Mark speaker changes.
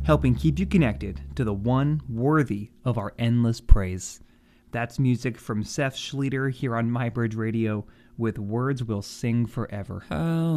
Speaker 1: helping keep you connected to the one worthy of our endless praise. That's music from Seth Schleter here on MyBridge Radio with Words We'll Sing Forever.
Speaker 2: How